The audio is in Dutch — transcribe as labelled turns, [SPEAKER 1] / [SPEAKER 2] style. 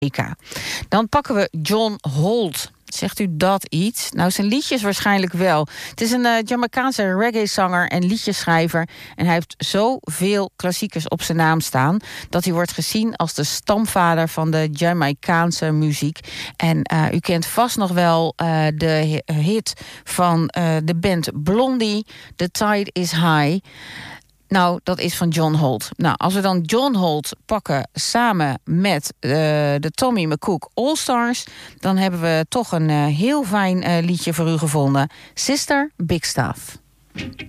[SPEAKER 1] Jamaica. Dan pakken we John Holt. Zegt u dat iets? Nou, zijn liedjes waarschijnlijk wel. Het is een Jamaicaanse reggae-zanger en liedjeschrijver. En hij heeft zoveel klassiekers op zijn naam staan dat hij wordt gezien als de stamvader van de Jamaicaanse muziek. En u kent vast nog wel de hit van de band Blondie, The Tide is High. Nou, dat is van John Holt. Nou, als we dan John Holt pakken samen met de Tommy McCook All-Stars, dan hebben we toch een heel fijn liedje voor u gevonden. Sister Big Stuff.